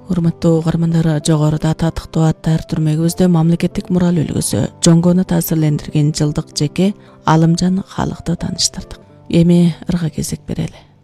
Урматтуу угармандар, жогоруда татыктуу аттар түрмөгүбүздө мамлекеттик мурал үлгүсү жоңгону таасирлендирген жылдык жеке Алымжан Халыкты тааныштырдык. Эми ырга кезек берели.